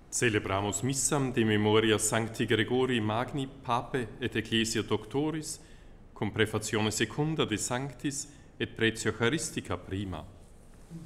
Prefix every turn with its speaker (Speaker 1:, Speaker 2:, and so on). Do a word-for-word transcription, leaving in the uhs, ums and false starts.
Speaker 1: Celebramus missam de memoria Sancti Gregori Magni, Pape et Ecclesia Doctoris, cum prefazione secunda de Sanctis et pretio Eucharistica prima.